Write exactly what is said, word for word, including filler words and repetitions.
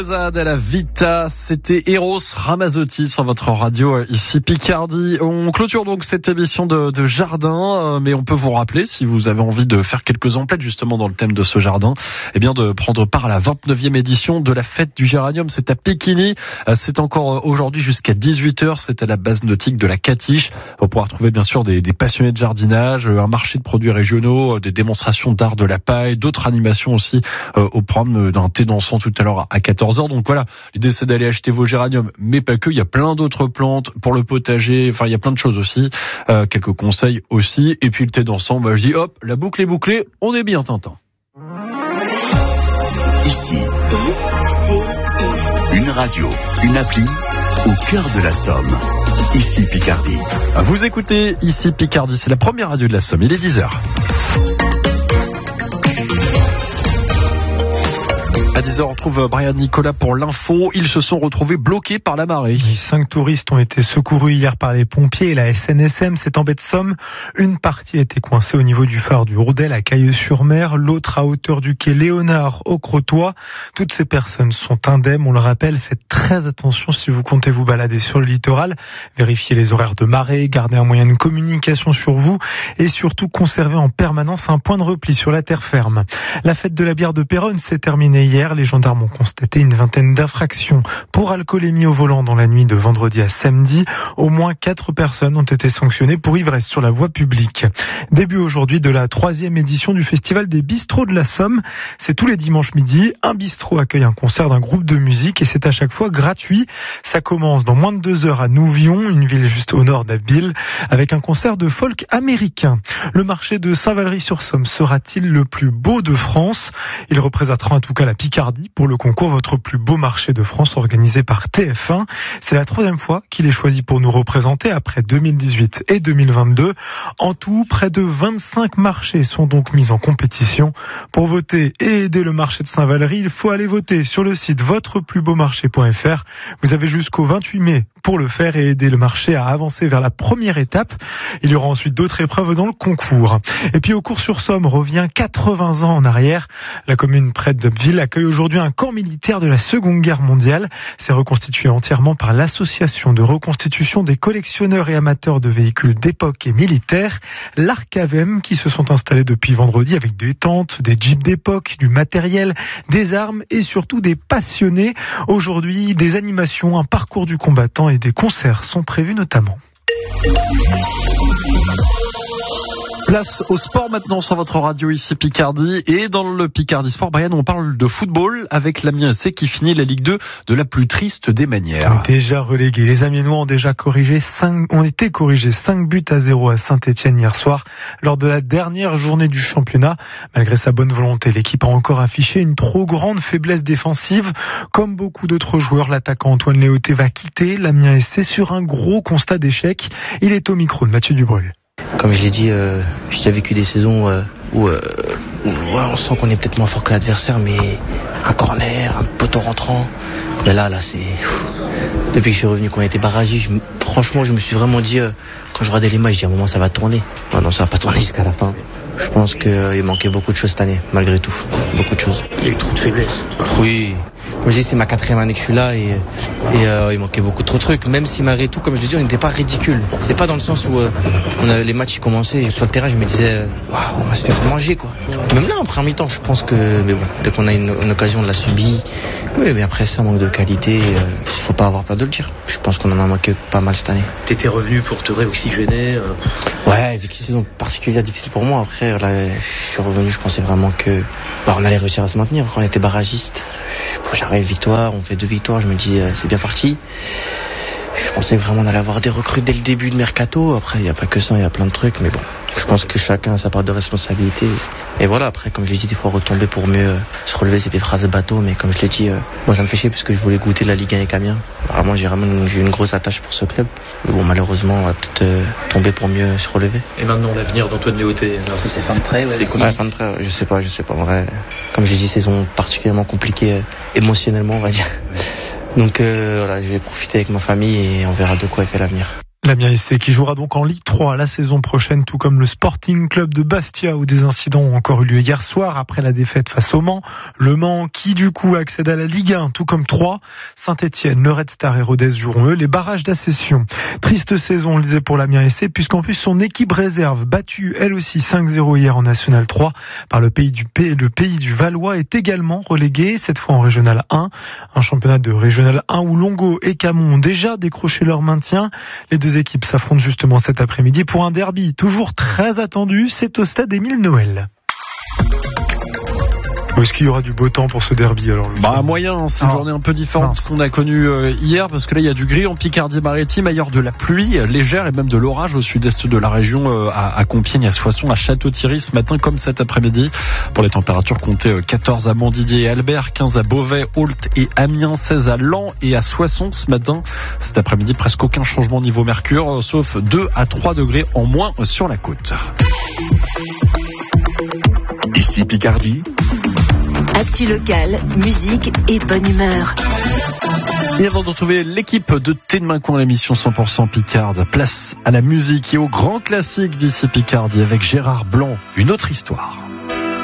De la Vita, c'était Eros Ramazzotti sur votre radio ici Picardie. On clôture donc cette émission de, de jardin, mais on peut vous rappeler, si vous avez envie de faire quelques emplettes justement dans le thème de ce jardin, eh bien de prendre part à la vingt-neuvième édition de la fête du géranium. C'est à Piquigny, c'est encore aujourd'hui jusqu'à dix-huit heures, c'est à la base nautique de la Catiche. On pourra retrouver bien sûr des, des passionnés de jardinage, un marché de produits régionaux, des démonstrations d'art de la paille, d'autres animations aussi euh, au programme d'un thé dansant tout à l'heure à quatorze heures. Donc voilà, l'idée c'est d'aller acheter vos géraniums, mais pas que, il y a plein d'autres plantes pour le potager, enfin il y a plein de choses aussi, euh, quelques conseils aussi, et puis le thé dansant, bah je dis hop, la boucle est bouclée, on est bien Tintin. Ici, une radio, une appli, au cœur de la Somme. Ici Picardie. Vous écoutez Ici Picardie, c'est la première radio de la Somme, il est dix heures. À dix heures, on retrouve Brian Nicolas pour l'info. Ils se sont retrouvés bloqués par la marée. Cinq touristes ont été secourus hier par les pompiers et la S N S M, c'est en baie de Somme. Une partie a été coincée au niveau du phare du Roudel à Cailleux-sur-Mer, l'autre à hauteur du quai Léonard au Crotoy. Toutes ces personnes sont indemnes, on le rappelle. Faites très attention si vous comptez vous balader sur le littoral. Vérifiez les horaires de marée, gardez un moyen de communication sur vous et surtout conservez en permanence un point de repli sur la terre ferme. La fête de la bière de Péronne s'est terminée hier. Les gendarmes ont constaté une vingtaine d'infractions pour alcoolémie au volant dans la nuit de vendredi à samedi. Au moins quatre personnes ont été sanctionnées pour ivresse sur la voie publique. Début aujourd'hui de la troisième édition du Festival des Bistrots de la Somme. C'est tous les dimanches midi. Un bistrot accueille un concert d'un groupe de musique et c'est à chaque fois gratuit. Ça commence dans moins de deux heures à Nouvion, une ville juste au nord d'Abbeville, avec un concert de folk américain. Le marché de Saint-Valery-sur-Somme sera-t-il le plus beau de France ? Il représentera en tout cas la Picardie pour le concours Votre plus beau marché de France organisé par T F un. C'est la troisième fois qu'il est choisi pour nous représenter après deux mille dix-huit et deux mille vingt-deux. En tout, près de vingt-cinq marchés sont donc mis en compétition. Pour voter et aider le marché de Saint-Valery, il faut aller voter sur le site votre plus beau marché point f r. Vous avez jusqu'au vingt-huit mai pour le faire et aider le marché à avancer vers la première étape. Il y aura ensuite d'autres épreuves dans le concours. Et puis au Cours-sur-Somme revient quatre-vingts ans en arrière. La commune près d'Abbeville accueille aujourd'hui un camp militaire de la Seconde Guerre mondiale. C'est reconstitué entièrement par l'association de reconstitution des collectionneurs et amateurs de véhicules d'époque et militaires, l'Arcavem, qui se sont installés depuis vendredi avec des tentes, des jeeps d'époque, du matériel, des armes et surtout des passionnés. Aujourd'hui, des animations, un parcours du combattant et des concerts sont prévus notamment. Place au sport maintenant sur votre radio ici Picardie. Et dans le Picardie Sport, Brian, on parle de football avec l'Amiens S C qui finit la Ligue deux de la plus triste des manières. Déjà relégué. Les Amiénois ont déjà corrigé cinq, ont été corrigés cinq buts à zéro à Saint-Etienne hier soir lors de la dernière journée du championnat. Malgré sa bonne volonté, l'équipe a encore affiché une trop grande faiblesse défensive. Comme beaucoup d'autres joueurs, l'attaquant Antoine Léoté va quitter l'Amiens S C sur un gros constat d'échec. Il est au micro de Mathieu Dubreuil. Comme je l'ai dit, euh, j'ai vécu des saisons euh, où, euh, où ouais, on sent qu'on est peut-être moins fort que l'adversaire, mais un corner, un poteau rentrant. Mais là, là, c'est... Depuis que je suis revenu, qu'on a été barragé, je... franchement, je me suis vraiment dit, euh, quand je regardais les matchs, je dis à un moment, ça va tourner. Non, non, ça va pas tourner jusqu'à la fin. Je pense qu'il euh, manquait beaucoup de choses cette année, malgré tout. Beaucoup de choses. Il y a eu trop de faiblesses. Oui. Comme je dis, c'est ma quatrième année que je suis là et, et euh, il manquait beaucoup trop de trucs. Même si malgré tout, comme je le dis, on n'était pas ridicule. C'est pas dans le sens où euh, on a, les matchs commençaient sur le terrain, je me disais, waouh, on va se faire manger quoi. Même là, en première mi-temps, je pense que, mais bon, dès qu'on a une, une occasion, on l'a subi. Oui, mais après ça, manque de qualité. Il euh, faut pas avoir peur de le dire. Je pense qu'on en a manqué pas mal cette année. T'étais revenu pour te réoxygéner. Euh... Ouais, vu que c'est une saison particulière, difficile pour moi. Après, là, je suis revenu, je pensais vraiment que bah, on allait réussir à se maintenir. Quand on était barragiste, j'arrive victoire, on fait deux victoires, je me dis euh, c'est bien parti. Je pensais vraiment qu'on allait avoir des recrues dès le début de Mercato. Après, il n'y a pas que ça, il y a plein de trucs. Mais bon, je pense que chacun a sa part de responsabilité. Et voilà, après, comme je l'ai dit, des fois retomber pour mieux euh, se relever, c'est des phrases bateau. Mais comme je l'ai dit, euh, moi ça me fait chier parce que je voulais goûter la Ligue un avec Amiens. Vraiment, j'ai vraiment une, j'ai une grosse attache pour ce club. Mais bon, malheureusement, on va peut-être euh, tomber pour mieux se relever. Et maintenant, l'avenir d'Antoine Léoté, c'est fin de prêt, ouais, c'est cool. Ouais, fin de prêt, je sais pas, je sais pas. En vrai, comme j'ai dit, saison particulièrement compliquée euh, émotionnellement, on va dire. Donc euh, voilà, je vais profiter avec ma famille et on verra de quoi est fait l'avenir. L'Amiens S C qui jouera donc en Ligue trois la saison prochaine, tout comme le Sporting Club de Bastia où des incidents ont encore eu lieu hier soir après la défaite face au Mans. Le Mans qui du coup accède à la Ligue un, tout comme Troyes. Saint-Etienne, le Red Star et Rodez joueront eux les barrages d'accession. Triste saison, on le disait pour l'Amiens S C, puisqu'en plus son équipe réserve, battue elle aussi cinq zéro hier en National trois par le pays du P, le pays du Valois, est également relégué, cette fois en Régional un. Un championnat de Régional un où Longo et Camon ont déjà décroché leur maintien. Les deux équipes s'affrontent justement cet après-midi pour un derby toujours très attendu, c'est au stade Émile Noël. Est-ce qu'il y aura du beau temps pour ce derby alors? Bah moyen, c'est une journée un peu différente de ce qu'on a connu euh, hier, parce que là il y a du gris en Picardie-Maritime, ailleurs de la pluie légère et même de l'orage au sud-est de la région, euh, à, à Compiègne, à Soissons, à Château-Thierry ce matin comme cet après-midi. Pour les températures, comptez euh, quatorze à Montdidier et Albert, quinze à Beauvais, Ault et Amiens, seize à Laon et à Soissons ce matin. Cet après-midi, presque aucun changement niveau mercure, euh, sauf deux à trois degrés en moins sur la côte. Ici Picardie. Actu locale, musique et bonne humeur. Et avant de retrouver l'équipe de Thé de Mâcon à l'émission cent pour cent Picarde, place à la musique et au grand classique d'ici Picardie avec Gérard Blanc, une autre histoire.